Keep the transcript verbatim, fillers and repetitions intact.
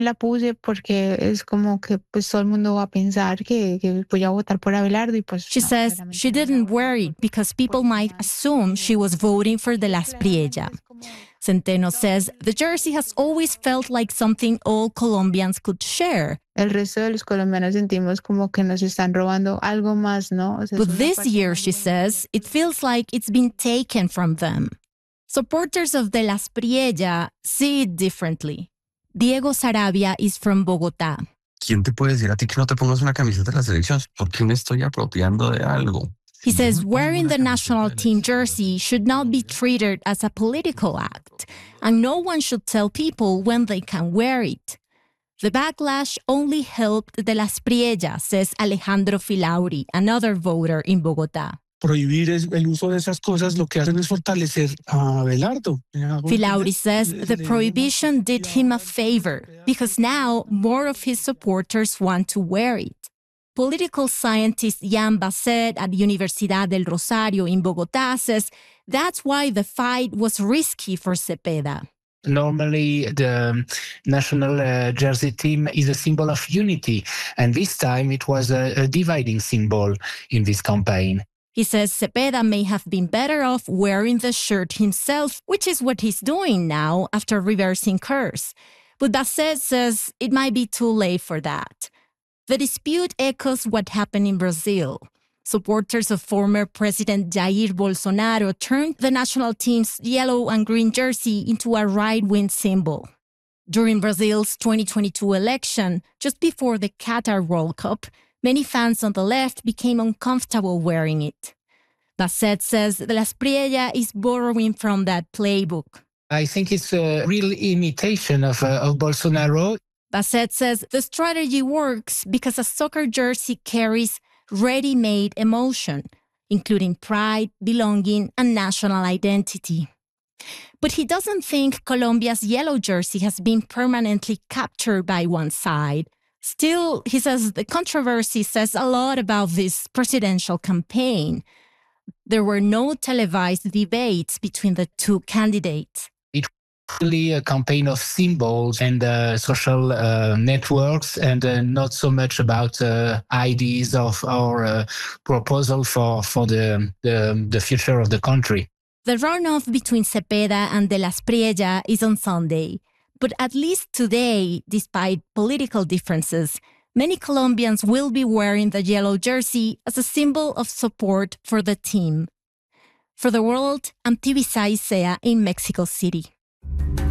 La puse porque es como que pues todo el mundo va a pensar que, que voy a votar por Abelardo y pues She no, says claramente she no voy a didn't votar wear por, it because people por un might man assume she que, was voting for the que Las claramente Priella. es como Centeno todo says el, the jersey has always felt like something all Colombians could share. el resto de los colombianos sentimos como que nos están robando algo más, ¿no? O sea, es But una this parte year, más de she la identidad says, it colombiana. feels like it's been taken from them. Supporters of the Las Priella see it differently. Diego Sarabia is from Bogotá. ¿Quién te puede decir a ti que no te pongas una camiseta de la selección? ¿Por qué me estoy apropiando de algo? He Si yo says me pongo wearing una the camiseta national de la team de la jersey should selección not be Colombia, treated as a political act, and no one should tell people when they can wear it. The backlash only helped the Las Priella, says Alejandro Filauri, another voter in Bogotá. Prohibir el uso de esas cosas lo que hacen es fortalecer a Abelardo. Filauri says the prohibition did him a favor because now more of his supporters want to wear it. Political scientist Jan Basset at Universidad del Rosario in Bogotá says that's why the fight was risky for Cepeda. Normally, the national uh, jersey team is a symbol of unity, and this time it was a, a dividing symbol in this campaign. He says Cepeda may have been better off wearing the shirt himself, which is what he's doing now after reversing course. But Basset says it might be too late for that. The dispute echoes what happened in Brazil. Supporters of former President Jair Bolsonaro turned the national team's yellow and green jersey into a right-wing symbol. During Brazil's twenty twenty-two election, just before the Qatar World Cup, many fans on the left became uncomfortable wearing it. Basset says the Las Priella is borrowing from that playbook. I think it's a real imitation of, uh, of Bolsonaro. Basset says the strategy works because a soccer jersey carries ready-made emotion, including pride, belonging, and national identity. But he doesn't think Colombia's yellow jersey has been permanently captured by one side. Still, he says the controversy says a lot about this presidential campaign. There were no televised debates between the two candidates. It was really a campaign of symbols and uh, social uh, networks, and uh, not so much about uh, ideas of our uh, proposal for, for the, the, the future of the country. The runoff between Cepeda and de Las Priella is on Sunday. But at least today, despite political differences, many Colombians will be wearing the yellow jersey as a symbol of support for the team. For The World, I'm Tibisay Sea in Mexico City.